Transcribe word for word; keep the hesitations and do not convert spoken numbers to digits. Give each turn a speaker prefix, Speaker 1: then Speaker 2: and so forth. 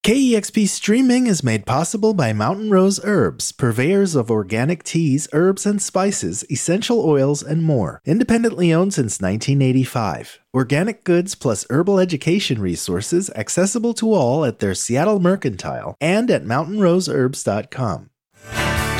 Speaker 1: K E X P streaming is made possible by Mountain Rose Herbs, purveyors of organic teas, herbs and spices, essential oils, and more. Independently owned since nineteen eighty-five. Organic goods plus herbal education resources accessible to all at their Seattle Mercantile and at mountain rose herbs dot com.